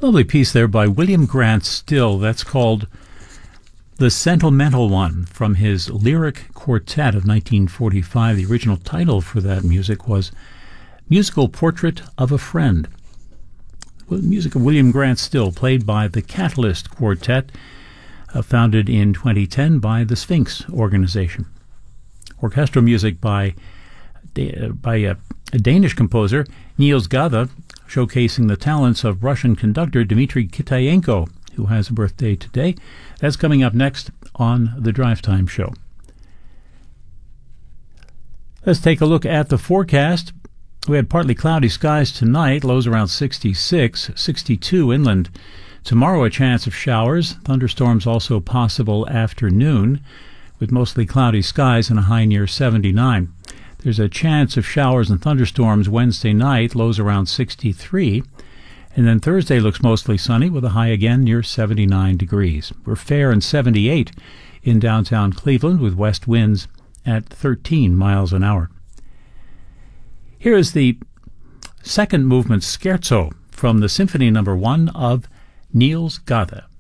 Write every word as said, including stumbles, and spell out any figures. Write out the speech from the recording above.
Lovely piece there by William Grant Still. That's called The Sentimental One, from his Lyric Quartet of nineteen forty-five. The original title for that music was Musical Portrait of a Friend. Well, music of William Grant Still, played by the Catalyst Quartet, uh, founded in twenty ten by the Sphinx Organization. Orchestral music by, uh, by a, a Danish composer, Niels Gade, showcasing the talents of Russian conductor Dmitry Kitayenko, who has a birthday today. That's coming up next on the Drive Time Show. Let's take a look at the forecast. We had partly cloudy skies tonight, lows around sixty-six, sixty-two inland. Tomorrow a chance of showers, thunderstorms also possible afternoon, with mostly cloudy skies and a high near seventy-nine. There's a chance of showers and thunderstorms Wednesday night, lows around sixty-three. And then Thursday looks mostly sunny with a high again near seventy-nine degrees. We're fair and seventy-eight in downtown Cleveland with west winds at thirteen miles an hour. Here is the second movement scherzo from the Symphony Number One of Niels Gade.